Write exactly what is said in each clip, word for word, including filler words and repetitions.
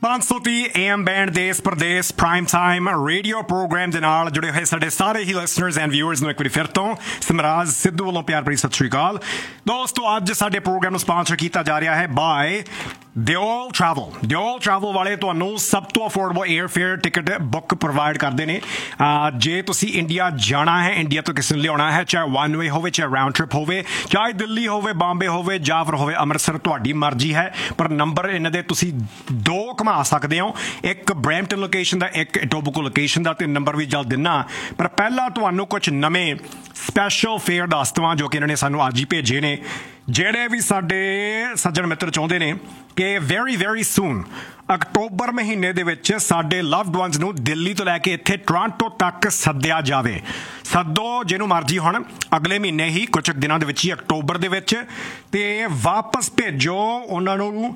पाँच सौ तीह ए एम बैंड देश प्रदेश प्राइम टाइम रेडियो प्रोग्राम ਦੇ ਨਾਲ ਜੁੜੇ ਹੋਏ ਸਾਡੇ ਸਾਰੇ ਹੀ ਲਿਸਨਰਸ ਐਂਡ ਵਿਊਅਰਸ ਨੂੰ ਇੱਕ ਵਾਰੀ ਫਿਰ ਤੋਂ ਸਮਰਾਜ ਸਿੱਧੂ ਵੱਲੋਂ ਪਿਆਰ ਭਰੀ ਸਤਿ ਸ਼੍ਰੀ ਅਕਾਲ। ਦੋਸਤੋ ਅੱਜ ਸਾਡੇ ਪ੍ਰੋਗਰਾਮ ਨੂੰ ਸਪਾਂਸਰ ਕੀਤਾ ਜਾ ਰਿਹਾ ਹੈ bye Deol travel. Deol travel ਵਾਲੇ ਤੁਹਾਨੂੰ ਸਭ ਤੋਂ affordable air fair ticket book provide ਕਰਦੇ ਨੇ। ਜੇ ਤੁਸੀਂ ਇੰਡੀਆ ਜਾਣਾ ਹੈ, ਇੰਡੀਆ ਤੋਂ ਕਿਸੇ ਨੂੰ ਲਿਆਉਣਾ ਹੈ, ਚਾਹੇ ਵਨ ਵੇ ਹੋਵੇ ਚਾਹੇ ਰਾਊਂਡ ਟ੍ਰਿਪ ਹੋਵੇ, ਚਾਹੇ ਦਿੱਲੀ ਹੋਵੇ ਬੰਬੇ ਹੋਵੇ ਜਾਂ ਫਿਰ ਹੋਵੇ ਅੰਮ੍ਰਿਤਸਰ, ਤੁਹਾਡੀ ਮਰਜ਼ੀ ਹੈ। ਪਰ ਨੰਬਰ ਇਹਨਾਂ ਦੇ ਤੁਸੀਂ ਦੋ ਘੁਮਾ ਸਕਦੇ ਹੋ, ਇੱਕ ਬਰੈਂਪਟਨ ਲੋਕੇਸ਼ਨ ਦਾ, ਇੱਕ ਇਟੋਬੀਕੋ ਲੋਕੇਸ਼ਨ ਦਾ, ਤੇ ਨੰਬਰ ਵੀ ਜਲਦ ਦਿੰਨਾ। ਪਰ ਪਹਿਲਾਂ ਤੁਹਾਨੂੰ ਕੁਝ ਨਵੇਂ ਸਪੈਸ਼ਲ ਫੇਅਰ ਦੱਸ ਦੇਵਾਂ ਜੋ ਕਿ ਇਹਨਾਂ ਨੇ ਸਾਨੂੰ ਅੱਜ ਹੀ ਭੇਜੇ ਨੇ। ਜਿਹੜੇ ਵੀ ਸਾਡੇ ਸੱਜਣ ਮਿੱਤਰ ਚਾਹੁੰਦੇ ਨੇ ਕਿ ਵੈਰੀ ਵੈਰੀ ਸੂਨ ਅਕਤੂਬਰ ਮਹੀਨੇ ਦੇ ਵਿੱਚ ਸਾਡੇ ਲਵਡ ਵਨਸ ਨੂੰ ਦਿੱਲੀ ਤੋਂ ਲੈ ਕੇ ਇੱਥੇ ਟੋਰਾਂਟੋ ਤੱਕ ਸੱਦਿਆ ਜਾਵੇ, ਸੱਦੋ ਜਿਹਨੂੰ ਮਰਜ਼ੀ ਹੁਣ ਅਗਲੇ ਮਹੀਨੇ ਹੀ ਕੁਝ ਦਿਨਾਂ ਦੇ ਵਿੱਚ ਹੀ ਅਕਤੂਬਰ ਦੇ ਵਿੱਚ, ਤੇ ਵਾਪਸ ਭੇਜੋ ਉਹਨਾਂ ਨੂੰ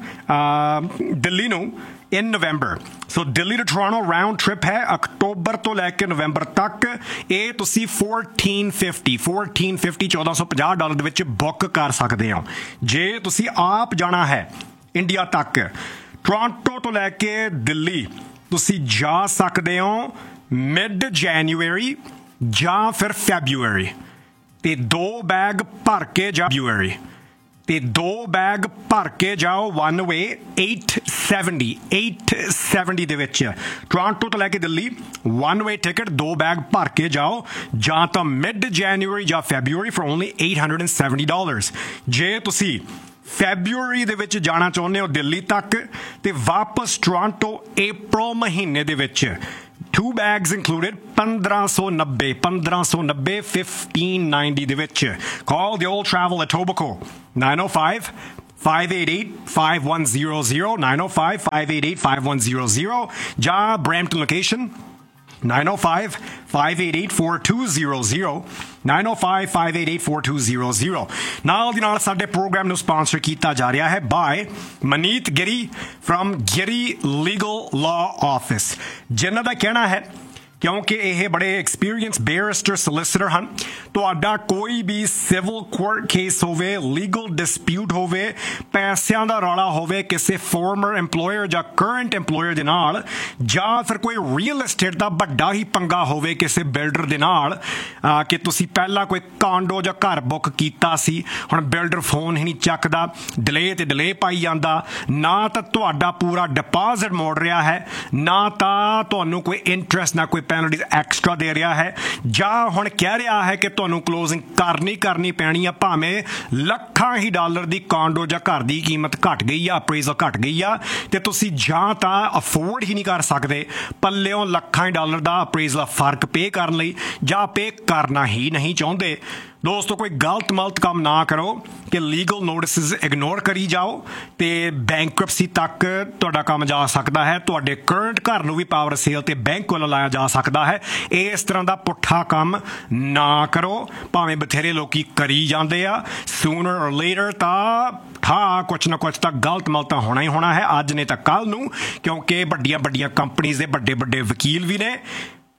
ਦਿੱਲੀ ਨੂੰ in November। So ਦਿੱਲੀ ਤੋਂ ਟੋਰਾਂਟੋ ਰਾਊਂਡ ਟ੍ਰਿਪ ਹੈ ਅਕਤੂਬਰ ਤੋਂ ਲੈ ਕੇ ਨਵੰਬਰ ਤੱਕ। ਇਹ ਤੁਸੀਂ fourteen fifty fourteen fifty ਚੌਦਾਂ ਸੌ ਪੰਜਾਹ ਡਾਲਰ ਦੇ ਵਿੱਚ ਬੁੱਕ ਕਰ ਸਕਦੇ ਹੋ। ਜੇ ਤੁਸੀਂ ਆਪ ਜਾਣਾ ਹੈ ਇੰਡੀਆ ਤੱਕ, ਟੋਰਾਂਟੋ ਤੋਂ ਲੈ ਕੇ ਦਿੱਲੀ ਤੁਸੀਂ ਜਾ ਸਕਦੇ ਹੋ ਮਿਡ ਜੈਨੂਅਰੀ ਜਾਂ ਫਿਰ ਫੈਬਰੂਅਰੀ, ਤੇ ਦੋ ਬੈਗ ਭਰ ਕੇ ਜਾ ਫੈਬਰੂਅਰੀ ਤੇ ਦੋ ਬੈਗ ਭਰ ਕੇ ਜਾਓ one way eight seventy eight seventy ਦੇ ਵਿੱਚ। ਟੋਰਾਂਟੋ ਤੋਂ ਲੈ ਕੇ ਦਿੱਲੀ ਵਨ ਵੇ ਟਿਕਟ ਦੋ ਬੈਗ ਭਰ ਕੇ ਜਾਓ, ਜਾਂ ਤਾਂ ਮਿਡ ਜੈਨੂਅਰੀ ਜਾਂ February for only eight hundred seventy dollars। ਜੇ ਤੁਸੀਂ ਫੈਬਰੂਅਰੀ ਦੇ ਵਿੱਚ ਜਾਣਾ ਚਾਹੁੰਦੇ ਹੋ ਦਿੱਲੀ ਤੱਕ ਤੇ ਵਾਪਸ ਟੋਰਾਂਟੋ ਅਪ੍ਰੈਲ ਮਹੀਨੇ ਦੇ ਵਿੱਚ, two bags included, ਪੰਦਰਾਂ ਸੌ ਨੱਬੇ ਪੰਦਰਾਂ ਸੌ ਨੱਬੇ fifteen ninety ਦੇ ਵਿੱਚ। Call the old travel at Etobicoke nine oh five five eight eight five one zero zero nine oh five five eight eight five one zero zero ਜਾਂ Brampton location nine oh five five eight eight four two zero zero nine oh five five eight eight four two zero zero। ਨਾਲ ਦੀ ਨਾਲ ਸਾਡੇ programme ਨੂੰ sponsor ਕੀਤਾ ਜਾ ਰਿਹਾ ਹੈ bye Maneet ਗਿਰੀ firm ਗਿਰੀ legal law office, ਜਿਨ੍ਹਾਂ ਦਾ ਕਹਿਣਾ ਹੈ ਕਿਉਂਕਿ ਇਹ ਬੜੇ ਐਕਸਪੀਰੀਅੰਸ ਬੈਰਿਸਟਰ ਸੋਲਿਸਿਟਰ ਹਨ, ਤੁਹਾਡਾ ਕੋਈ ਵੀ ਸਿਵਲ ਕੋਰਟ ਕੇਸ ਹੋਵੇ, ਲੀਗਲ ਡਿਸਪਿਊਟ ਹੋਵੇ, ਪੈਸਿਆਂ ਦਾ ਰੌਲਾ ਹੋਵੇ ਕਿਸੇ ਫਾਰਮਰ ਐਮਪਲੋਇਰ ਜਾਂ ਕਰੰਟ ਐਮਪਲੋਇਰ ਦੇ ਨਾਲ, ਜਾਂ ਫਿਰ ਕੋਈ ਰੀਅਲ ਏਸਟੇਟ ਦਾ ਵੱਡਾ ਹੀ ਪੰਗਾ ਹੋਵੇ ਕਿਸੇ ਬਿਲਡਰ ਦੇ ਨਾਲ ਕਿ ਤੁਸੀਂ ਪਹਿਲਾਂ ਕੋਈ ਕਾਂਡੋ ਜਾਂ ਘਰ ਬੁੱਕ ਕੀਤਾ ਸੀ, ਹੁਣ ਬਿਲਡਰ ਫੋਨ ਹੀ ਨਹੀਂ ਚੱਕਦਾ, ਡਿਲੇ ਤੇ ਡਿਲੇ ਪਾਈ ਜਾਂਦਾ, ਨਾ ਤਾਂ ਤੁਹਾਡਾ ਪੂਰਾ ਡਿਪੋਜ਼ਿਟ ਮੋੜ ਰਿਹਾ ਹੈ, ਨਾ ਤਾਂ ਤੁਹਾਨੂੰ ਕੋਈ ਇੰਟਰਸਟ ਨਾ ਕੋਈ ਪੈਨਲਟੀਜ਼ ਐਕਸਟਰਾ ਦੇ ਰਿਹਾ ਹੈ, ਜਾਂ ਹੁਣ ਕਹਿ ਰਿਹਾ ਹੈ ਕਿ ਤੁਹਾਨੂੰ ਕਲੋਜ਼ਿੰਗ ਕਰਨੀ ਕਰਨੀ ਪੈਣੀ ਆ ਭਾਵੇਂ ਲੱਖਾਂ ਹੀ ਡਾਲਰ ਦੀ ਕਾਂਡੋ ਜਾਂ ਘਰ ਦੀ ਕੀਮਤ ਘਟ ਗਈ ਆ, ਅਪਰੇਜ਼ਲ ਘਟ ਗਈ ਆ, ਤੇ ਤੁਸੀਂ ਜਾਂ ਤਾਂ ਅਫੋਰਡ ਹੀ ਨਹੀਂ ਕਰ ਸਕਦੇ ਪੱਲਿਓਂ ਲੱਖਾਂ ਡਾਲਰ ਦਾ ਅਪਰੇਜ਼ਲ ਦਾ ਫਰਕ ਪੇ ਕਰਨ ਲਈ, ਜਾਂ ਪੇ ਕਰਨਾ ਹੀ ਨਹੀਂ ਚਾਹੁੰਦੇ। ਦੋਸਤੋ ਕੋਈ ਗਲਤ ਮਲਤ ਕੰਮ ਨਾ ਕਰੋ ਕਿ ਲੀਗਲ ਨੋਟਿਸਿਸ ਇਗਨੋਰ ਕਰੀ ਜਾਓ ਤੇ ਬੈਂਕਰਪਸੀ ਤੱਕ ਤੁਹਾਡਾ ਕੰਮ ਜਾ ਸਕਦਾ ਹੈ, ਤੁਹਾਡੇ ਕਰੰਟ ਘਰ ਨੂੰ ਵੀ ਪਾਵਰ ਸੇਲ ਤੇ ਬੈਂਕ ਵੱਲੋਂ ਲਾਇਆ ਜਾ ਸਕਦਾ ਹੈ। ਇਸ ਤਰ੍ਹਾਂ ਦਾ ਪੁੱਠਾ ਕੰਮ ਨਾ ਕਰੋ, ਭਾਵੇਂ ਬਥੇਰੇ ਲੋਕੀ ਕਰੀ ਜਾਂਦੇ ਆ। ਸੂਨਰ ਔਰ ਲੇਟਰ ਤਾਂ ਹਾਂ ਕੁਛ ਨਾ ਕੁਛ ਤਾਂ ਗਲਤ ਮਲਤ ਤਾਂ ਹੋਣਾ ਹੀ ਹੋਣਾ ਹੈ, ਅੱਜ ਨੇ ਤਾਂ ਕੱਲ੍ਹ ਨੂੰ, ਕਿਉਂਕਿ ਵੱਡੀਆਂ ਵੱਡੀਆਂ ਕੰਪਨੀਜ਼ ਦੇ ਵੱਡੇ ਵੱਡੇ ਵਕੀਲ ਵੀ ਨੇ।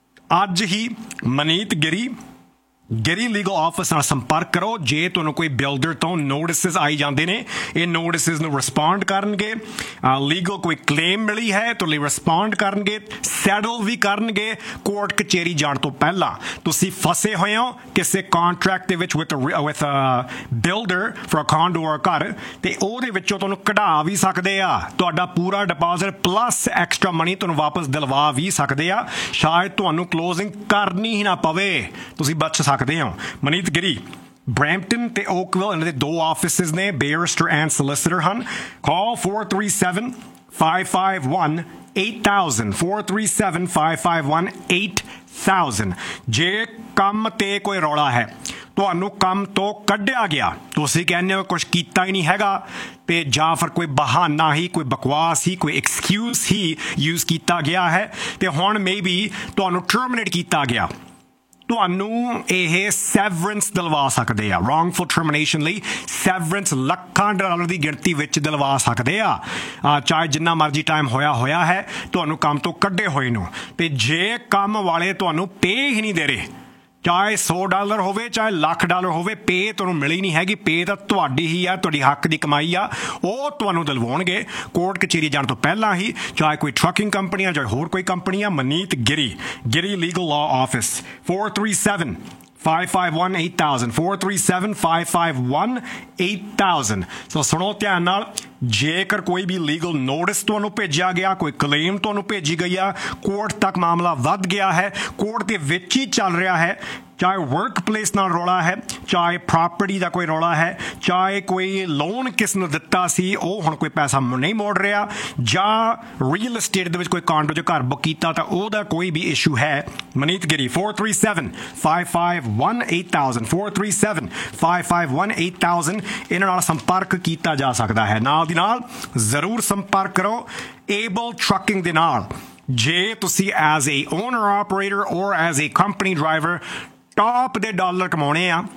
ਅੱਜ ਹੀ ਮਨੀਤ ਗਿਰੀ ਗਿਰੀ ਲੀਗਲ ਆਫਿਸ ਨਾਲ ਸੰਪਰਕ ਕਰੋ। ਜੇ ਤੁਹਾਨੂੰ ਕੋਈ ਬਿਲਡਰ ਤੋਂ ਨੋਟਿਸਿਸ ਆਈ ਜਾਂਦੇ ਨੇ, ਇਹ ਨੋਟਿਸਿਸ ਨੂੰ ਰਿਸਪੌਂਡ ਕਰਨਗੇ, ਲੀਗਲ ਕੋਈ ਕਲੇਮ ਮਿਲੀ ਹੈ ਤੁਹਾਡੇ ਲਈ ਰਿਸਪੌਂਡ ਕਰਨਗੇ, ਸੈਟਲ ਵੀ ਕਰਨਗੇ ਕੋਰਟ ਕਚਹਿਰੀ ਜਾਣ ਤੋਂ ਪਹਿਲਾਂ। ਤੁਸੀਂ ਫਸੇ ਹੋਏ ਹੋ ਕਿਸੇ ਕਾਂਟਰੈਕਟ ਦੇ ਵਿੱਚ ਵਿਦ ਵਿਦ ਬਿਲਡਰ ਫॉर ਕਾਂਡੋ ਔਰ ਘਰ, ਤੇ ਉਹਦੇ ਵਿੱਚੋਂ ਤੁਹਾਨੂੰ ਕਢਾ ਵੀ ਸਕਦੇ ਆ, ਤੁਹਾਡਾ ਪੂਰਾ ਡਿਪੋਜ਼ਿਟ ਪਲੱਸ ਐਕਸਟਰਾ ਮਨੀ ਤੁਹਾਨੂੰ ਵਾਪਸ ਦਿਲਵਾ ਵੀ ਸਕਦੇ ਆ, ਸ਼ਾਇਦ ਤੁਹਾਨੂੰ ਕਲੋਜ਼ਿੰਗ ਕਰਨੀ ਹੀ ਨਾ ਪਵੇ, ਤੁਸੀਂ ਬਚ ਸਕਦੇ ਹੋ। ਮਨੀਤ ਗਿਰੀ ਬਰੈਂਪਟਨ ਤੇ ਓਕਵਿਲ, ਇਹਨਾਂ ਦੇ ਦੋ ਆਫਿਸਿਸ ਨੇ, ਬੈਰਿਸਟਰ ਐਂਡ ਸੋਲਿਸਿਟਰ ਹਨ। ਕਾਲ four three seven five five one eight thousand four three seven five five one eight thousand। ਜੇ ਕੰਮ ਤੇ ਕੋਈ ਰੌਲਾ ਹੈ, ਤੁਹਾਨੂੰ ਕੰਮ ਤੋਂ ਕੱਢਿਆ ਗਿਆ, ਤੁਸੀਂ ਕਹਿੰਦੇ ਹੋ ਕੁਛ ਕੀਤਾ ਹੀ ਨਹੀਂ ਹੈਗਾ, ਤੇ ਜਾਂ ਫਿਰ ਕੋਈ ਬਹਾਨਾ ਹੀ, ਕੋਈ ਬਕਵਾਸ ਹੀ, ਕੋਈ ਐਕਸਕਿਊਜ਼ ਹੀ ਯੂਜ਼ ਕੀਤਾ ਗਿਆ ਹੈ, ਤੇ ਹੁਣ ਮੇ ਬੀ ਤੁਹਾਨੂੰ ਟਰਮੀਨੇਟ ਕੀਤਾ ਗਿਆ, ਤੁਹਾਨੂੰ ਇਹ ਸੈਵਰੈਂਸ ਦਿਲਵਾ ਸਕਦੇ ਆ। ਰੌਂਗਫੁਲ ਟਰਮੀਨੇਸ਼ਨ ਲਈ ਸੈਵਰੈਂਸ ਲੱਖਾਂ ਡਾਲਰ ਦੀ ਗਿਣਤੀ ਵਿੱਚ ਦਿਲਵਾ ਸਕਦੇ ਆ, ਚਾਹੇ ਜਿੰਨਾ ਮਰਜ਼ੀ ਟਾਈਮ ਹੋਇਆ ਹੋਇਆ ਹੈ ਤੁਹਾਨੂੰ ਕੰਮ ਤੋਂ ਕੱਢੇ ਹੋਏ ਨੂੰ। ਤੇ ਜੇ ਕੰਮ ਵਾਲੇ ਤੁਹਾਨੂੰ ਪੇ ਹੀ ਨਹੀਂ ਦੇ ਰਹੇ, ਚਾਹੇ ਸੌ ਡਾਲਰ ਹੋਵੇ ਚਾਹੇ ਲੱਖ ਡਾਲਰ ਹੋਵੇ, ਪੇ ਤੁਹਾਨੂੰ ਮਿਲੀ ਨਹੀਂ ਹੈਗੀ। ਪੇ ਤਾਂ ਤੁਹਾਡੀ ਹੀ ਆ, ਤੁਹਾਡੀ ਹੱਕ ਦੀ ਕਮਾਈ ਆ, ਉਹ ਤੁਹਾਨੂੰ ਦਿਲਵਾਉਣਗੇ ਕੋਰਟ ਕਚਹਿਰੀ ਜਾਣ ਤੋਂ ਪਹਿਲਾਂ ਹੀ। ਚਾਹੇ ਕੋਈ ਟਰੱਕਿੰਗ ਕੰਪਨੀ ਆ, ਚਾਹੇ ਹੋਰ ਕੋਈ ਕੰਪਨੀ ਆ। ਮਨੀਤ ਗਿਰੀ, ਗਿਰੀ ਲੀਗਲ ਲਾ office, four three seven five five one eight thousand, four three seven five five one eight thousand। ਸੋ ਸੁਣੋ ਧਿਆਨ ਨਾਲ, ਜੇਕਰ ਕੋਈ ਵੀ ਲੀਗਲ ਨੋਟਿਸ ਤੁਹਾਨੂੰ ਭੇਜਿਆ ਗਿਆ, ਕੋਈ ਕਲੇਮ ਤੁਹਾਨੂੰ ਭੇਜੀ ਗਈ ਆ, ਕੋਰਟ ਤੱਕ ਮਾਮਲਾ ਵੱਧ ਗਿਆ ਹੈ, ਕੋਰਟ ਦੇ ਵਿੱਚ ਹੀ ਚੱਲ ਰਿਹਾ ਹੈ, ਚਾਹੇ ਵਰਕ ਪਲੇਸ ਨਾਲ ਰੌਲਾ ਹੈ, ਚਾਹੇ ਪ੍ਰਾਪਰਟੀ ਦਾ ਕੋਈ ਰੌਲਾ ਹੈ, ਚਾਹੇ ਕੋਈ ਲੋਨ ਕਿਸ ਨੂੰ ਦਿੱਤਾ ਸੀ ਉਹ ਹੁਣ ਕੋਈ ਪੈਸਾ ਨਹੀਂ ਮੋੜ ਰਿਹਾ, ਜਾਂ ਰੀਅਲ estate ਦੇ ਵਿੱਚ ਕੋਈ ਕਾਂਡੋ ਜੋ ਘਰ ਬੁੱਕ ਕੀਤਾ ਤਾਂ ਉਹਦਾ ਕੋਈ ਵੀ ਇਸ਼ੂ ਹੈ, ਮਨੀਤ ਗਿਰੀ four three seven five five one eight thousand, four three seven five five one eight thousand। ਇਹਨਾਂ ਨਾਲ ਸੰਪਰਕ ਕੀਤਾ ਜਾ ਸਕਦਾ ਹੈ। ਨਾਲ ਦੀ ਨਾਲ ਜ਼ਰੂਰ ਸੰਪਰਕ ਕਰੋ ਏਬਲ ਟਰੱਕਿੰਗ ਦੇ ਨਾਲ। ਜੇ ਤੁਸੀਂ ਐਜ਼ ਏ ਓਨਰ ਆਪਰੇਟਰ ਔਰ as a company driver top ਦੇ ਡਾਲਰ ਕਮਾਉਣੇ ਆ,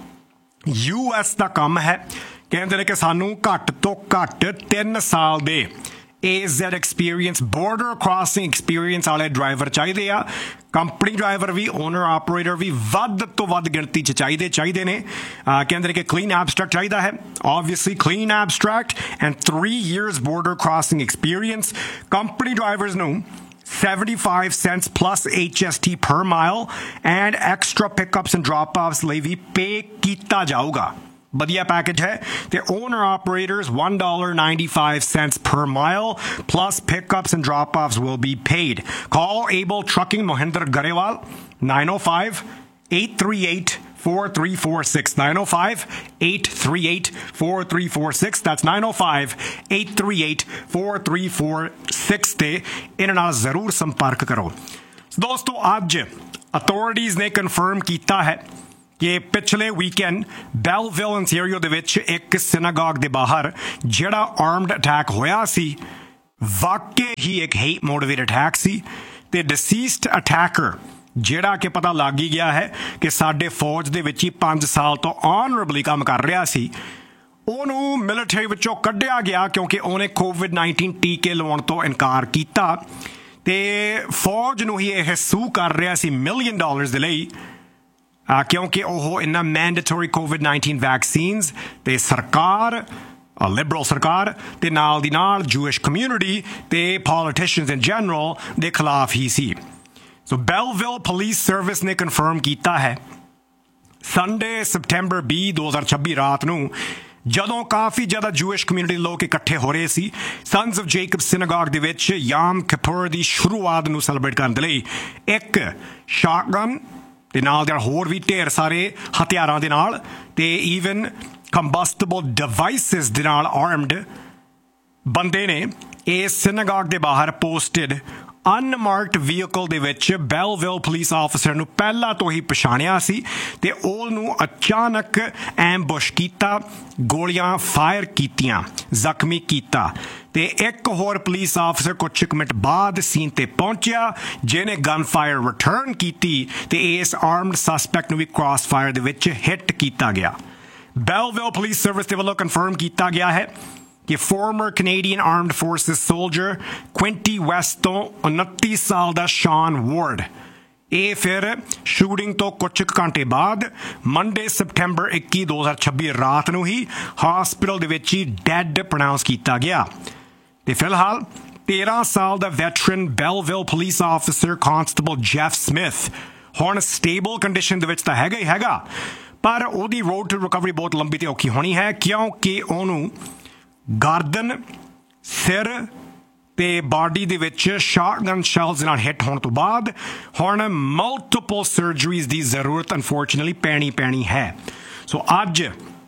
ਯੂ ਐਸ ਦਾ ਕੰਮ ਹੈ। ਕਹਿੰਦੇ ਨੇ ਕਿ ਸਾਨੂੰ ਘੱਟ ਤੋਂ ਘੱਟ ਤਿੰਨ ਸਾਲ ਦੇ A Z experience, border crossing experience ਵਾਲੇ ਡਰਾਈਵਰ ਚਾਹੀਦੇ ਆ। ਕੰਪਨੀ ਡਰਾਈਵਰ ਵੀ, ਓਨਰ ਆਪਰੇਟਰ ਵੀ ਵੱਧ ਤੋਂ ਵੱਧ ਗਿਣਤੀ 'ਚ ਚਾਹੀਦੇ ਚਾਹੀਦੇ ਨੇ। ਕਹਿੰਦੇ ਨੇ ਕਿ ਕਲੀਨ ਐਬਸਟਰੈਕਟ ਚਾਹੀਦਾ ਹੈ, obviously clean abstract and three years border crossing experience। Company drivers ਨੂੰ seventy-five cents plus H S T per mile and extra pickups and drop-offs ਲਈ ਵੀ ਪੇ ਕੀਤਾ ਜਾਊਗਾ। ਵਧੀਆ ਪੈਕੇਜ ਹੈ। ਤੇ owner operators one dollar ninety-five cents per mile plus pickups and drop-offs will be paid। Call Able Trucking Mohinder Garewal, nine oh five eight three eight four three four six, nine oh five eight three eight four three four six। That's nine oh five eight three eight four three four six ਤੇ ਇਹਨਾਂ ਨਾਲ ਜ਼ਰੂਰ ਸੰਪਰਕ ਕਰੋ। ਦੋਸਤੋ, ਅੱਜ authorities ਨੇ confirm ਕੀਤਾ ਹੈ ਕਿ ਪਿਛਲੇ ਵੀਕਐਂਡ ਬੈਲਵਿਲ ontario ਦੇ ਵਿੱਚ ਇੱਕ ਸਿਨਾਗੋਗ ਦੇ ਬਾਹਰ ਜਿਹੜਾ ਆਰਮਡ ਅਟੈਕ ਹੋਇਆ ਸੀ, ਵਾਕਈ ਹੀ ਇੱਕ ਹੇਟ ਮੋਟੀਵੇਟਡ ਅਟੈਕ ਸੀ। ਤੇ ਡਿਸੀਸਡ ਅਟੈਕਰ ਜਿਹੜਾ ਕਿ ਪਤਾ ਲੱਗ ਹੀ ਗਿਆ ਹੈ ਕਿ ਸਾਡੇ ਫੌਜ ਦੇ ਵਿੱਚ ਹੀ ਪੰਜ ਸਾਲ ਤੋਂ ਆਨਰੇਬਲੀ ਕੰਮ ਕਰ ਰਿਹਾ ਸੀ, ਉਹਨੂੰ ਮਿਲਟਰੀ ਵਿੱਚੋਂ ਕੱਢਿਆ ਗਿਆ ਕਿਉਂਕਿ ਉਹਨੇ ਕੋਵਿਡ ਨਾਈਨਟੀਨ ਟੀਕੇ ਲਵਾਉਣ ਤੋਂ ਇਨਕਾਰ ਕੀਤਾ। ਤੇ ਫੌਜ ਨੂੰ ਹੀ ਇਹ ਸੂ ਕਰ ਰਿਹਾ ਸੀ ਮਿਲੀਅਨ ਡਾਲਰਸ ਦੇ ਲਈ, ਕਿਉਂਕਿ ਉਹ ਇਹਨਾਂ ਮੈਂਡੇਟਰੀ ਕੋਵਿਡ ਨਾਈਨਟੀਨ ਵੈਕਸੀਨਸ ਤੇ ਸਰਕਾਰ, ਲਿਬਰਲ ਸਰਕਾਰ ਤੇ ਨਾਲ ਦੀ ਨਾਲ ਜੂਇਸ਼ ਕਮਿਊਨਿਟੀ ਤੇ ਪੋਲੀਟੀਸ਼ੀਅਨਸ ਇਨ ਜਨਰਲ ਦੇ ਖਿਲਾਫ ਹੀ ਸੀ। ਸੋ ਬੈਲਵਿਲ ਪੁਲਿਸ ਸਰਵਿਸ ਨੇ ਕਨਫਰਮ ਕੀਤਾ ਹੈ ਸੰਡੇ ਸਪਟੈਂਬਰ ਵੀਹ ਦੋ ਹਜ਼ਾਰ ਛੱਬੀ ਰਾਤ ਨੂੰ, ਜਦੋਂ ਕਾਫੀ ਜ਼ਿਆਦਾ ਜੂਇਸ਼ ਕਮਿਊਨਿਟੀ ਦੇ ਲੋਕ ਇਕੱਠੇ ਹੋ ਰਹੇ ਸੀ ਸਨਸ ਆਫ ਜੇਕਬ ਸਿਨਾਗੋਗ ਦੇ ਵਿੱਚ ਯਾਮ ਕਿਪੁਰ ਦੀ ਸ਼ੁਰੂਆਤ ਨੂੰ ਸੈਲੀਬ੍ਰੇਟ ਕਰਨ ਦੇ ਲਈ, ਇੱਕ ਸ਼ਾਟਗਨ ਤੇ ਨਾਲ ਦੇ ਹੋਰ ਵੀ ਢੇਰ ਸਾਰੇ ਹਥਿਆਰਾਂ ਦੇ ਨਾਲ ਤੇ ਈਵਨ ਕੰਬਸਟੇਬਲ ਡਿਵਾਈਸਿਸ ਦੇ ਨਾਲ ਆਰਮਡ ਬੰਦੇ ਨੇ ਇਸ ਸਿਨਾਗੋਗ ਦੇ ਬਾਹਰ ਪੋਸਟਡ ਅਨਮਾਰਕਡ ਵਹੀਕਲ ਦੇ ਵਿੱਚ ਬੈਲਵਿਲ ਪੁਲਿਸ ਆਫਿਸਰ ਨੂੰ ਪਹਿਲਾਂ ਤੋਂ ਹੀ ਪਛਾਣਿਆ ਸੀ ਤੇ ਉਹਨੂੰ ਅਚਾਨਕ ਐਮਬੁਸ਼ ਕੀਤਾ, ਗੋਲੀਆਂ ਫਾਇਰ ਕੀਤੀਆਂ, ਜ਼ਖਮੀ ਕੀਤਾ। ਤੇ ਇੱਕ ਹੋਰ ਪੁਲਿਸ ਆਫਿਸਰ ਕੁਝ ਮਿੰਟ ਬਾਅਦ ਸੀਨ ਤੇ ਪਹੁੰਚਿਆ ਜਿਹਨੇ ਗਨ ਫਾਇਰ ਰਿਟਰਨ ਕੀਤੀ ਤੇ ਇਸ ਆਰਮਡ ਸਸਪੈਕਟ ਨੂੰ ਵੀ ਕ੍ਰਾਸ ਫਾਇਰ ਦੇ ਵਿੱਚ ਹਿੱਟ ਕੀਤਾ ਗਿਆ। ਬੈਲਵਿਲ ਪੁਲਿਸ ਸਰਵਿਸ ਦੇ ਵੱਲੋਂ ਕਨਫਰਮ ਕੀਤਾ ਗਿਆ ਹੈ ਕਿ farmer Canadian armed forces soldier ਕੁਇੰਟੀ West ਤੋਂ ਉਨੱਤੀ ਸਾਲ ਦਾ ਸ਼ਾਨ ਵਾਰਡ, ਇਹ ਫਿਰ ਸ਼ੂਟਿੰਗ ਤੋਂ ਕੁਝ ਘੰਟੇ ਬਾਅਦ ਮੰਡੇ ਸਪਟੈਂਬਰ ਇੱਕੀ ਦੋ ਹਜ਼ਾਰ ਛੱਬੀ ਰਾਤ ਨੂੰ ਹੀ ਹਸਪੀਟਲ ਦੇ ਵਿੱਚ ਹੀ ਡੈਡ ਪ੍ਰੋਨਾਉਂਸ ਕੀਤਾ ਗਿਆ। ਤੇ ਫਿਲਹਾਲ ਤੇਰਾਂ ਸਾਲ ਦਾ veteran ਬੈਲਵਿਲ police officer constable Jeff Smith ਹੁਣ ਸਟੇਬਲ ਕੰਡੀਸ਼ਨ ਦੇ ਵਿੱਚ ਤਾਂ ਹੈਗਾ ਹੀ ਹੈਗਾ, ਪਰ ਉਹਦੀ ਰੋਡ ਟੂ ਰਿਕਵਰੀ ਬਹੁਤ ਲੰਬੀ ਤੇ ਔਖੀ ਹੋਣੀ ਹੈ ਕਿਉਂਕਿ ਉਹਨੂੰ ਗਰਦਨ, ਸਿਰ ਤੇ ਬਾਡੀ ਦੇ ਵਿੱਚ ਸ਼ਾਟਗਨ ਸ਼ੈਲਸ ਨਾਲ ਹਿੱਟ ਹੋਣ ਤੋਂ ਬਾਅਦ ਹੁਣ ਮਲਟੀਪਲ ਸਰਜਰੀਜ਼ ਦੀ ਜ਼ਰੂਰਤ ਅਨਫੋਰਚੂਨੇਟਲੀ ਪੈਣੀ ਪੈਣੀ ਹੈ। ਸੋ ਅੱਜ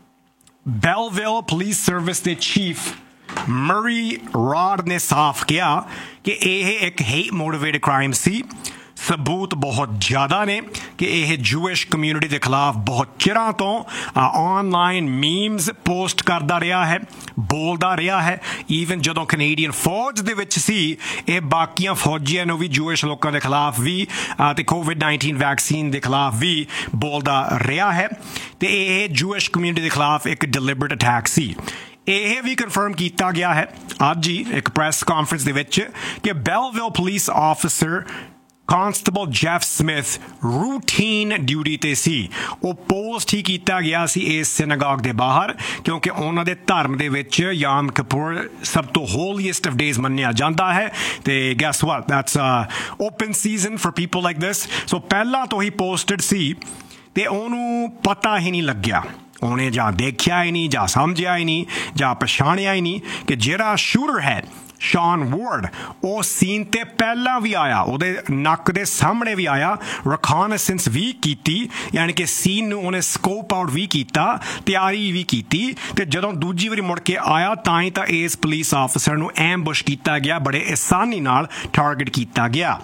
ਬੈਲਵਿਲ ਪੁਲਿਸ ਸਰਵਿਸ ਦੇ ਚੀਫ ਮਰੀ ਰੌਡ ਨੇ ਸਾਫ਼ ਕਿਹਾ ਕਿ ਇਹ ਇੱਕ ਹੇਟ ਮੋਟੀਵੇਟਡ ਕ੍ਰਾਈਮ ਸੀ। ਸਬੂਤ ਬਹੁਤ ਜ਼ਿਆਦਾ ਨੇ ਕਿ ਇਹ ਜੂਇਸ਼ ਕਮਿਊਨਿਟੀ ਦੇ ਖਿਲਾਫ ਬਹੁਤ ਚਿਰਾਂ ਤੋਂ ਆਨਲਾਈਨ ਮੀਮਸ ਪੋਸਟ ਕਰਦਾ ਰਿਹਾ ਹੈ, ਬੋਲਦਾ ਰਿਹਾ ਹੈ। ਈਵਨ ਜਦੋਂ ਕੈਨੇਡੀਅਨ ਫੌਜ ਦੇ ਵਿੱਚ ਸੀ, ਇਹ ਬਾਕੀਆਂ ਫੌਜੀਆਂ ਨੂੰ ਵੀ ਜੂਇਸ਼ ਲੋਕਾਂ ਦੇ ਖਿਲਾਫ ਵੀ ਤੇ ਕੋਵਿਡ ਨਾਈਨਟੀਨ ਵੈਕਸੀਨ ਦੇ ਖਿਲਾਫ ਵੀ ਬੋਲਦਾ ਰਿਹਾ ਹੈ। ਤੇ ਇਹ ਜੂਇਸ਼ ਕਮਿਊਨਿਟੀ ਦੇ ਖਿਲਾਫ ਇੱਕ ਡਿਲਿਬਰੇਟ ਅਟੈਕ ਸੀ। ਇਹ ਵੀ ਕਨਫਰਮ ਕੀਤਾ ਗਿਆ ਹੈ ਅੱਜ ਹੀ ਇੱਕ ਪ੍ਰੈਸ ਕਾਨਫਰੰਸ ਦੇ ਵਿੱਚ ਕਿ ਬੈਲਵਿਲ police officer constable Jeff Smith routine duty ਤੇ ਸੀ। ਉਹ ਪੋਸਟ ਹੀ ਕੀਤਾ ਗਿਆ ਸੀ ਇਸ ਸਿਨਾਗੋਗ ਦੇ ਬਾਹਰ, ਕਿਉਂਕਿ ਉਹਨਾਂ ਦੇ ਧਰਮ ਦੇ ਵਿੱਚ ਯਾਮ ਕਿਪੁਰ ਸਭ ਤੋਂ ਹੋਲੀਐਸਟ ਆਫ ਡੇਜ਼ ਮੰਨਿਆ ਜਾਂਦਾ ਹੈ। ਤੇ gas what, that's open season for people like this. ਸੋ ਪਹਿਲਾਂ ਤੋਂ ਹੀ ਪੋਸਟਡ ਸੀ ਤੇ ਉਹਨੂੰ ਪਤਾ ਹੀ ਨਹੀਂ ਲੱਗਿਆ, ਉਹਨੇ ਜਾਂ ਦੇਖਿਆ ਹੀ ਨਹੀਂ, ਜਾਂ ਸਮਝਿਆ ਹੀ ਨਹੀਂ, ਜਾਂ ਪਛਾਣਿਆ ਹੀ ਨਹੀਂ ਕਿ ਜਿਹੜਾ ਸ਼ੂਟਰ ਹੈ ਸ਼ਾਨ ਵਾਰਡ, ਉਹ ਸੀਨ ਤੇ ਪਹਿਲਾਂ ਵੀ ਆਇਆ, ਉਹਦੇ ਨੱਕ ਦੇ ਸਾਹਮਣੇ ਵੀ ਆਇਆ, ਰਿਕੋਨੈਸੈਂਸ ਵੀ ਕੀਤੀ, ਯਾਨੀ ਕਿ ਸੀਨ ਨੂੰ ਉਹਨੇ ਸਕੋਪ ਆਊਟ ਵੀ ਕੀਤਾ, ਤਿਆਰੀ ਵੀ ਕੀਤੀ। ਤੇ ਜਦੋਂ ਦੂਜੀ ਵਾਰੀ ਮੁੜ ਕੇ ਆਇਆ ਤਾਂ ਹੀ ਤਾਂ ਇਸ ਪੁਲਿਸ ਆਫਿਸਰ ਨੂੰ ਐਮਬੁਸ਼ ਕੀਤਾ ਗਿਆ, ਬੜੇ ਆਸਾਨੀ ਨਾਲ ਟਾਰਗੇਟ ਕੀਤਾ ਗਿਆ।